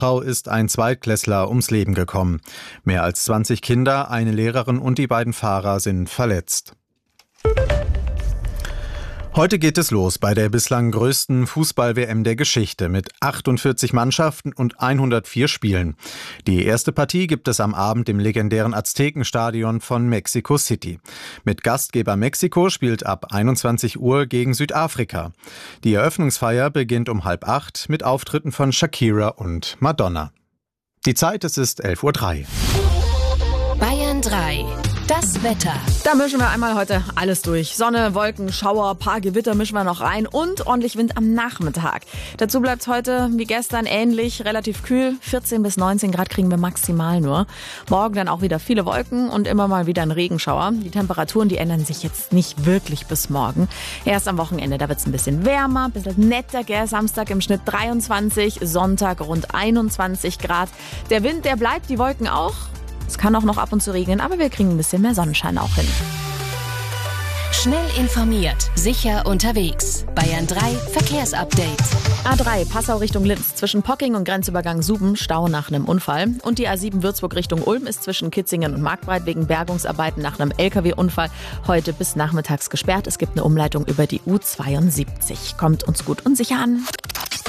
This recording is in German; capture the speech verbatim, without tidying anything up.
ist ein Zweitklässler ums Leben gekommen. Mehr als zwanzig Kinder, eine Lehrerin und die beiden Fahrer sind verletzt. Heute geht es los bei der bislang größten Fußball-W M der Geschichte mit achtundvierzig Mannschaften und hundertvier Spielen. Die erste Partie gibt es am Abend im legendären Aztekenstadion von Mexico City. Mit Gastgeber Mexiko spielt ab einundzwanzig Uhr gegen Südafrika. Die Eröffnungsfeier beginnt um halb acht mit Auftritten von Shakira und Madonna. Die Zeit, es ist elf Uhr drei. Bayern drei. Das Wetter. Da mischen wir einmal heute alles durch. Sonne, Wolken, Schauer, paar Gewitter mischen wir noch rein und ordentlich Wind am Nachmittag. Dazu bleibt es heute wie gestern ähnlich, relativ kühl. vierzehn bis neunzehn Grad kriegen wir maximal nur. Morgen dann auch wieder viele Wolken und immer mal wieder ein Regenschauer. Die Temperaturen, die ändern sich jetzt nicht wirklich bis morgen. Erst am Wochenende, da wird es ein bisschen wärmer, ein bisschen netter, gell? Samstag im Schnitt dreiundzwanzig, Sonntag rund einundzwanzig Grad. Der Wind, der bleibt, die Wolken auch. Es kann auch noch ab und zu regnen, aber wir kriegen ein bisschen mehr Sonnenschein auch hin. Schnell informiert, sicher unterwegs. Bayern drei Verkehrsupdate. A drei Passau Richtung Linz. Zwischen Pocking und Grenzübergang Suben Stau nach einem Unfall. Und die A sieben Würzburg Richtung Ulm ist zwischen Kitzingen und Marktbreit wegen Bergungsarbeiten nach einem L K W-Unfall heute bis nachmittags gesperrt. Es gibt eine Umleitung über die U zweiundsiebzig. Kommt uns gut und sicher an.